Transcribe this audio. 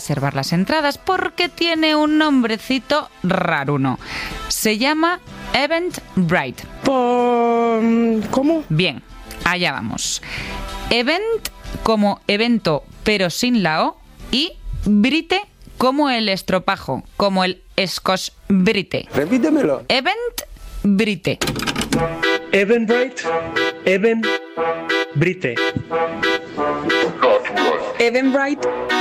reservar las entradas porque tiene un nombrecito raruno. Se llama Eventbrite. ¿Cómo? Bien, allá vamos. Event como evento pero sin la O y Brite como el estropajo, como el Scotch Brite. Repítemelo. Eventbrite. Eventbrite. Eventbrite. Eventbrite